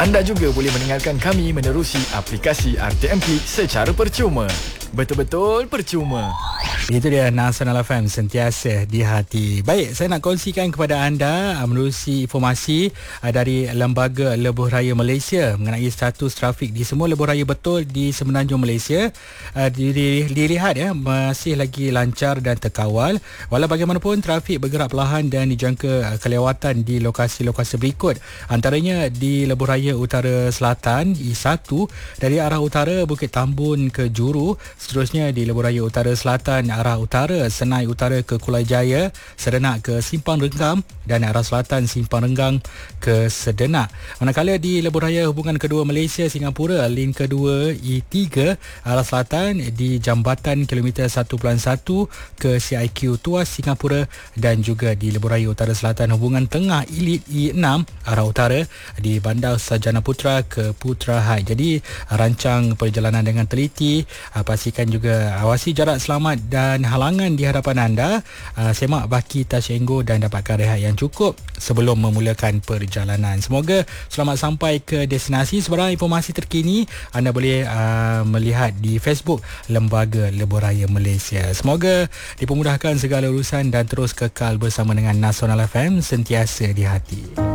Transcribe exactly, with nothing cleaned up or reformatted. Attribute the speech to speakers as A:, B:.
A: Anda juga boleh mendengarkan kami menerusi aplikasi R T M Klip secara percuma. Betul-betul percuma.
B: Itu dia Nasional F M, sentiasa di hati. Baik, saya nak kongsikan kepada anda menerusi informasi dari Lembaga Lebuh Raya Malaysia mengenai status trafik di semua lebuh raya betul di Semenanjung Malaysia. Dilihat ya, masih lagi lancar dan terkawal. Walau bagaimanapun, trafik bergerak perlahan dan dijangka kelewatan di lokasi-lokasi berikut. Antaranya di Lebuh Raya Utara Selatan I satu dari arah utara Bukit Tambun ke Juru. Seterusnya di Lebuh Raya Utara Selatan arah utara Senai Utara ke Kulai Jaya, Sedenak ke Simpang Renggam dan arah selatan Simpang Renggang ke Sedenak. Manakala di Lebuh Raya Hubungan Kedua Malaysia Singapura link kedua I tiga arah selatan di Jambatan kilometer satu perpuluhan satu ke C I Q Tuas Singapura, dan juga di Lebuh Raya Utara Selatan Hubungan Tengah Elite I enam arah utara di Bandar Sarjana Putra ke Putra High. Jadi rancang perjalanan dengan teliti, pastikan juga awasi jarak selamat dan halangan di hadapan anda, uh, semak baki tasyenggo dan dapatkan rehat yang cukup sebelum memulakan perjalanan. Semoga selamat sampai ke destinasi. Sebarang informasi terkini anda boleh uh, melihat di Facebook Lembaga Lebuh Raya Malaysia. Semoga dipermudahkan segala urusan dan terus kekal bersama dengan Nasional F M, sentiasa di hati.